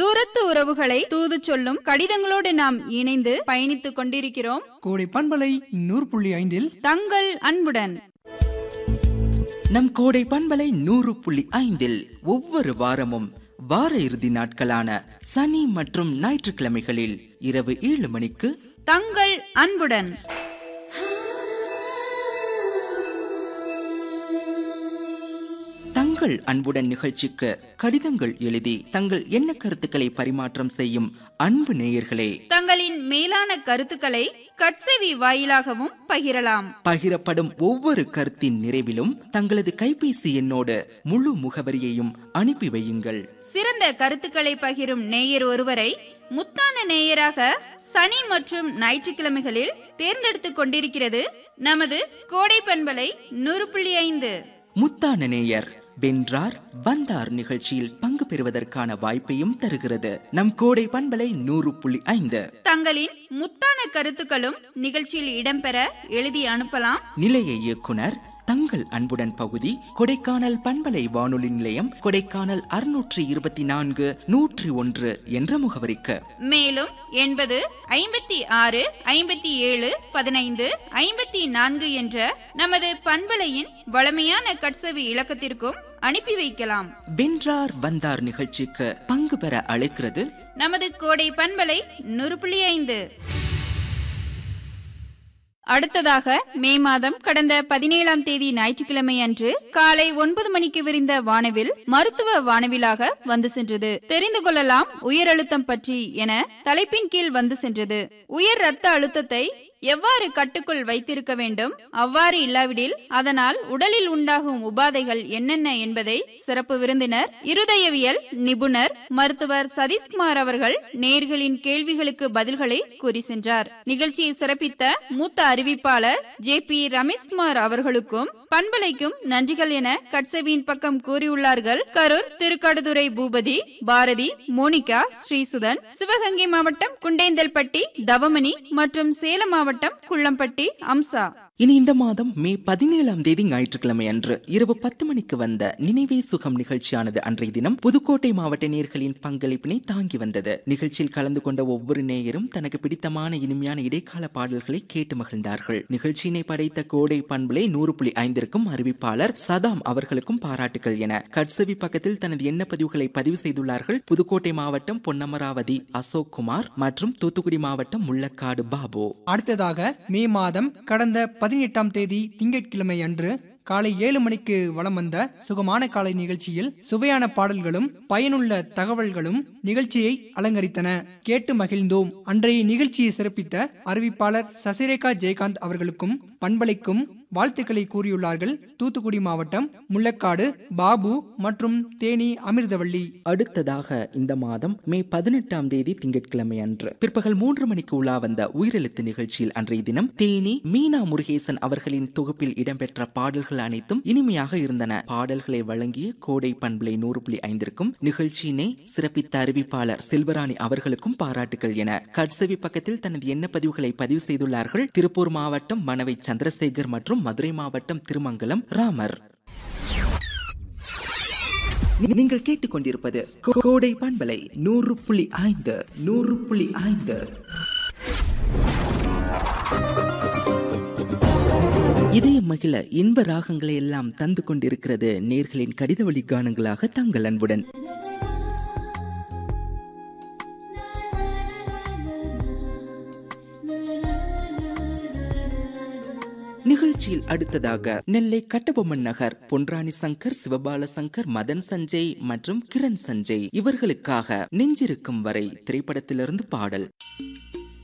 தூரத்து உறவுகளை தூது சொல்லும் கடிதங்களோடு நாம் இணைந்து பயணித்துக் கொண்டிருக்கிறோம். கோடை பண்பலை 100.5 தங்கள் அன்புடன். நம் கோடை பண்பலை 100.5 ஒவ்வொரு வாரமும் வார இறுதி நாட்களான சனி மற்றும் ஞாயிற்றுக்கிழமைகளில் இரவு 7 மணிக்கு தங்கள் அன்புடன். தங்கள் அன்புடன் நிகழ்ச்சிக்கு கடிதங்கள் எழுதி தங்கள் எண்ண கருத்துக்களை பரிமாற்றம் செய்யும் அன்பு நேயர்களே, தங்களின் மேலான கருத்துக்களை கட்செவி வாயிலாகவும் பகிரலாம். பகிரப்படும் ஒவ்வொரு கருத்தின் நிறைவிலும் தங்களது கைபேசி எண்ணோடு முழு முகவரியையும் அனுப்பி வையுங்கள். சிறந்த கருத்துக்களை பகிரும் நேயர் ஒருவரை முத்தான நேயராக சனி மற்றும் ஞாயிற்றுக்கிழமைகளில் தேர்ந்தெடுத்துக் கொண்டிருக்கிறது நமது கோடை பண்பலை 100.5. முத்தான நேயர் வென்றார் வந்தார் நிகழ்ச்சியில் பங்கு பெறுவதற்கான வாய்ப்பையும் தருகிறது நம் கோடை பண்பலை 100.5. தங்களின் முத்தான கருத்துக்களும் நிகழ்ச்சியில் இடம்பெற எழுதி அனுப்பலாம். நிலைய இயக்குனர் தங்கள் அன்புடன் பகுதி, கொடைக்கானல் பண்பலை வானொலி நிலையம், கொடைக்கானல் 624 101 என்ற முகவரிக்கு. மேலும் 80 56 57 15 54 என்ற நமது பண்பலையின் வளமையான கட்செவி இலக்கத்திற்கும் அனுப்பி வைக்கலாம். வென்றார் வந்தார் நிகழ்ச்சிக்கு பங்கு பெற அழைக்கிறது நமது கோடை பண்பலை 100.5. அடுத்ததாக மே மாதம் கடந்த 17ஆம் தேதி ஞாயிற்றுக்கிழமை அன்று காலை 9 மணிக்கு விரிந்த வானவில் மருத்துவ வானவிலாக வந்து சென்றது. தெரிந்து கொள்ளலாம் உயர் அழுத்தம் பற்றி என தலைப்பின் கீழ் வந்து சென்றது. உயர் இரத்த அழுத்தத்தை எவ்வாறு கட்டுக்குள் வைத்திருக்க வேண்டும், அவ்வாறு இல்லாவிடில் அதனால் உடலில் உண்டாகும் உபாதைகள் என்னென்ன என்பதை சிறப்பு விருந்தினர் இருதயவியல் நிபுணர் மருத்துவர் சதீஷ்குமார் அவர்கள் நேயர்களின் கேள்விகளுக்கு பதில்களை கூறி சென்றார். நிகழ்ச்சியை சிறப்பித்த மூத்த அறிவிப்பாளர் JP ரமேஷ்குமார் அவர்களுக்கும் பண்பலைக்கும் நன்றிகள் என கட்செவியின் பக்கம் கூறியுள்ளார்கள் கரூர், திருக்காடுதுறை பூபதி, பாரதி, மோனிகா, ஸ்ரீசுதன், சிவகங்கை மாவட்டம் குண்டேந்தல்பட்டி தவமணி மற்றும் சேலம் மாவட்டம் குள்ளம்பட்டி அம்சா. இனி இந்த மாதம் மே 17ஆம் தேதி ஞாயிற்றுக்கிழமை அன்று இரவு 10 மணிக்கு வந்த நினைவே சுகம் நிகழ்ச்சியானது அன்றைய தினம் புதுக்கோட்டை மாவட்ட நேயர்களின் பங்களிப்பினை தாங்கி வந்தது. நிகழ்ச்சியில் கலந்து கொண்ட ஒவ்வொரு நேயரும் தனக்கு பிடித்தமான இனிமையான இடைக்கால பாடல்களை கேட்டு மகிழ்ந்தார்கள். நிகழ்ச்சியினை படைத்த கோடை பண்பலை 100.5க்கும் அறிவிப்பாளர் சதாம் அவர்களுக்கும் பாராட்டுகள் என கட்செவி பக்கத்தில் தனது எண்ண பதிவுகளை பதிவு செய்துள்ளார்கள். புதுக்கோட்டை மாவட்டம் பொன்னமராவதி அசோக் குமார் மற்றும் தூத்துக்குடி மாவட்டம் முள்ளக்காடு பாபு. அடுத்ததாக மே மாதம் கடந்த 18ஆம் தேதி திங்கட்கிழமை அன்று காலை 7 மணிக்கு வலம் வந்த சுகமான காலை நிகழ்ச்சியில் சுவையான பாடல்களும் பயனுள்ள தகவல்களும் நிகழ்ச்சியை அலங்கரித்தன. கேட்டு மகிழ்ந்தோம். அன்றைய நிகழ்ச்சியை சிறப்பித்த அறிவிப்பாளர் சசிரேகா ஜெயகாந்த் அவர்களுக்கும் பண்பலைக்கும் வாழ்த்துக்களை கூறியுள்ளார்கள் தூத்துக்குடி மாவட்டம் முள்ளக்காடு பாபு மற்றும் தேனி அமிர்தவள்ளி. அடுத்ததாக இந்த மாதம் மே 18ஆம் தேதி திங்கட்கிழமை அன்று பிற்பகல் 3 மணிக்கு உலா வந்த உயிரெழுத்து நிகழ்ச்சியில் அன்றைய தினம் தேனி மீனா முருகேசன் அவர்களின் தொகுப்பில் இடம்பெற்ற பாடல்கள் அனைத்தும் இனிமையாக இருந்தன. பாடல்களை வழங்கிய கோடை பண்பலை 100.5க்கும் நிகழ்ச்சியினை சிறப்பித்த அறிவிப்பாளர் செல்வராணி அவர்களுக்கும் பாராட்டுகள் என கட்செவி பக்கத்தில் தனது எண்ண பதிவுகளை பதிவு செய்துள்ளார்கள் திருப்பூர் மாவட்டம் மணவை சந்திரசேகர் மற்றும் மதுரை மாவட்டம் திருமங்கலம் ராமர். நீங்கள் கேட்டுக்கொண்டிருப்பது கோடை பண்பலை 100.5 100.5. இதய மகிழ இன்ப ராகங்களை எல்லாம் தந்து கொண்டிருக்கிறது நேர்களின் கடித வழி கானங்களாக தங்கள் அன்புடன். நிகழ்ச்சியில் அடுத்ததாக நெல்லை கட்டபொம்மன் நகர் பொன்ராணி சங்கர், சிவபால சங்கர், மதன் சஞ்சய் மற்றும் கிரண் சஞ்சய் இவர்களுக்காக நெஞ்சிருக்கும் வரை திரைப்படத்திலிருந்து பாடல்.